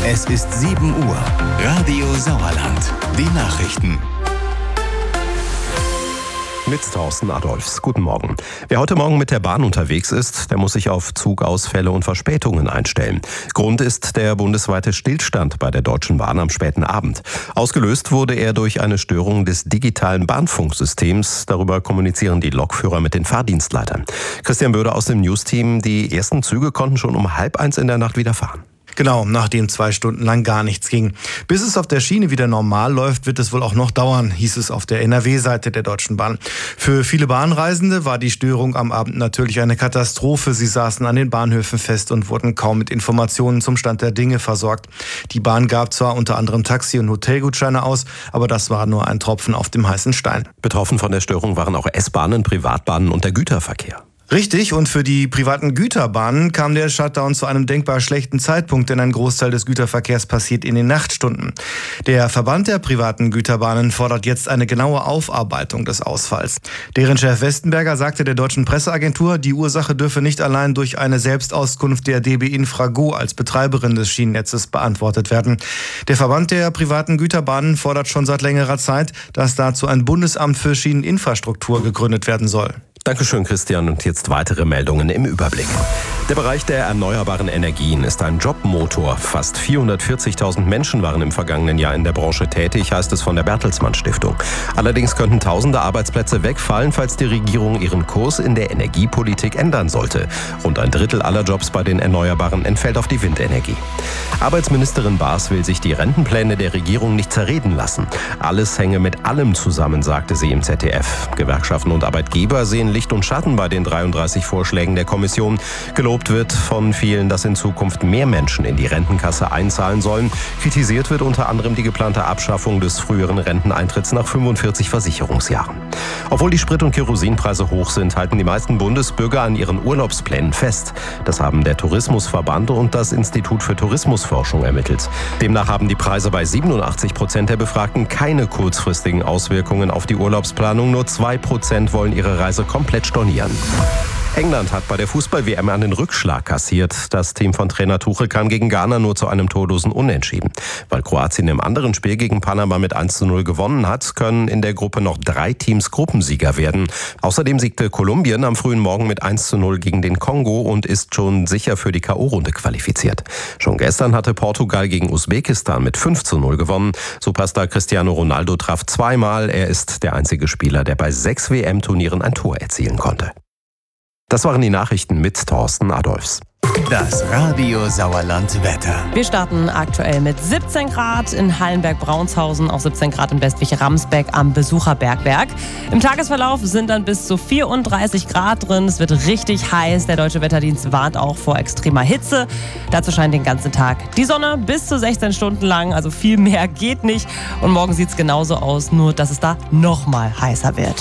Es ist 7 Uhr. Radio Sauerland. Die Nachrichten. Mit Thorsten Adolfs. Guten Morgen. Wer heute Morgen mit der Bahn unterwegs ist, der muss sich auf Zugausfälle und Verspätungen einstellen. Grund ist der bundesweite Stillstand bei der Deutschen Bahn am späten Abend. Ausgelöst wurde er durch eine Störung des digitalen Bahnfunksystems. Darüber kommunizieren die Lokführer mit den Fahrdienstleitern. Christian Böder aus dem News-Team. Die ersten Züge konnten schon um 12:30 in der Nacht wieder fahren. Genau, nachdem 2 Stunden lang gar nichts ging. Bis es auf der Schiene wieder normal läuft, wird es wohl auch noch dauern, hieß es auf der NRW-Seite der Deutschen Bahn. Für viele Bahnreisende war die Störung am Abend natürlich eine Katastrophe. Sie saßen an den Bahnhöfen fest und wurden kaum mit Informationen zum Stand der Dinge versorgt. Die Bahn gab zwar unter anderem Taxi- und Hotelgutscheine aus, aber das war nur ein Tropfen auf dem heißen Stein. Betroffen von der Störung waren auch S-Bahnen, Privatbahnen und der Güterverkehr. Richtig, und für die privaten Güterbahnen kam der Shutdown zu einem denkbar schlechten Zeitpunkt, denn ein Großteil des Güterverkehrs passiert in den Nachtstunden. Der Verband der privaten Güterbahnen fordert jetzt eine genaue Aufarbeitung des Ausfalls. Deren Chef Westenberger sagte der deutschen Presseagentur, die Ursache dürfe nicht allein durch eine Selbstauskunft der DB Infrago als Betreiberin des Schienennetzes beantwortet werden. Der Verband der privaten Güterbahnen fordert schon seit längerer Zeit, dass dazu ein Bundesamt für Schieneninfrastruktur gegründet werden soll. Dankeschön, Christian. Und jetzt weitere Meldungen im Überblick. Der Bereich der erneuerbaren Energien ist ein Jobmotor. Fast 440.000 Menschen waren im vergangenen Jahr in der Branche tätig, heißt es von der Bertelsmann Stiftung. Allerdings könnten tausende Arbeitsplätze wegfallen, falls die Regierung ihren Kurs in der Energiepolitik ändern sollte. Rund ein Drittel aller Jobs bei den Erneuerbaren entfällt auf die Windenergie. Arbeitsministerin Baas will sich die Rentenpläne der Regierung nicht zerreden lassen. Alles hänge mit allem zusammen, sagte sie im ZDF. Gewerkschaften und Arbeitgeber sehen Licht und Schatten bei den 33 Vorschlägen der Kommission. Gelobt wird von vielen, dass in Zukunft mehr Menschen in die Rentenkasse einzahlen sollen. Kritisiert wird unter anderem die geplante Abschaffung des früheren Renteneintritts nach 45 Versicherungsjahren. Obwohl die Sprit- und Kerosinpreise hoch sind, halten die meisten Bundesbürger an ihren Urlaubsplänen fest. Das haben der Tourismusverband und das Institut für Tourismusforschung ermittelt. Demnach haben die Preise bei 87% der Befragten keine kurzfristigen Auswirkungen auf die Urlaubsplanung. Nur 2% wollen ihre Reise komplett stornieren. England hat bei der Fußball-WM einen Rückschlag kassiert. Das Team von Trainer Tuchel kam gegen Ghana nur zu einem torlosen Unentschieden. Weil Kroatien im anderen Spiel gegen Panama mit 1:0 gewonnen hat, können in der Gruppe noch 3 Teams Gruppensieger werden. Außerdem siegte Kolumbien am frühen Morgen mit 1:0 gegen den Kongo und ist schon sicher für die K.O.-Runde qualifiziert. Schon gestern hatte Portugal gegen Usbekistan mit 5:0 gewonnen. Superstar Cristiano Ronaldo traf 2-mal. Er ist der einzige Spieler, der bei 6 WM-Turnieren ein Tor erzielen konnte. Das waren die Nachrichten mit Thorsten Adolfs. Das Radio Sauerland Wetter. Wir starten aktuell mit 17 Grad in Hallenberg-Braunshausen, auch 17 Grad in Westwig-Ramsbeck am Besucherbergwerk. Im Tagesverlauf sind dann bis zu 34 Grad drin. Es wird richtig heiß. Der Deutsche Wetterdienst warnt auch vor extremer Hitze. Dazu scheint den ganzen Tag die Sonne bis zu 16 Stunden lang. Also viel mehr geht nicht. Und morgen sieht es genauso aus, nur dass es da noch mal heißer wird.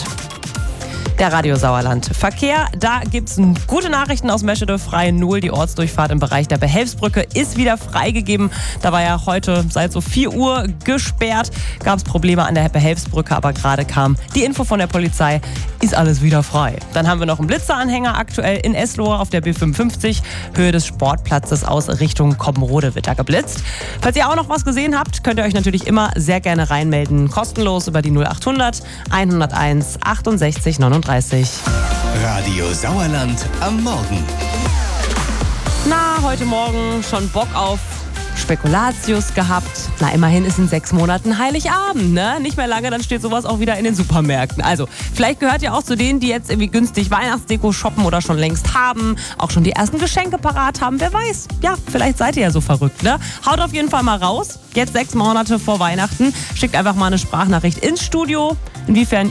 Der Radio Sauerland Verkehr, da gibt's gute Nachrichten aus Meschede, freie 0. Die Ortsdurchfahrt im Bereich der Behelfsbrücke ist wieder freigegeben. Da war ja heute seit so 4 Uhr gesperrt. Gab es Probleme an der Behelfsbrücke, aber gerade kam die Info von der Polizei, ist alles wieder frei. Dann haben wir noch einen Blitzeranhänger aktuell in Eslohe auf der B55, Höhe des Sportplatzes aus Richtung Koppenrode wird da geblitzt. Falls ihr auch noch was gesehen habt, könnt ihr euch natürlich immer sehr gerne reinmelden. Kostenlos über die 0800 101 68 39. Radio Sauerland am Morgen. Na, heute Morgen schon Bock auf Spekulatius gehabt. Na, immerhin ist in 6 Monaten Heiligabend, ne? Nicht mehr lange, dann steht sowas auch wieder in den Supermärkten. Also, vielleicht gehört ihr auch zu denen, die jetzt irgendwie günstig Weihnachtsdeko shoppen oder schon längst haben, auch schon die ersten Geschenke parat haben. Wer weiß, ja, vielleicht seid ihr ja so verrückt, ne? Haut auf jeden Fall mal raus. Jetzt 6 Monate vor Weihnachten. Schickt einfach mal eine Sprachnachricht ins Studio, inwiefern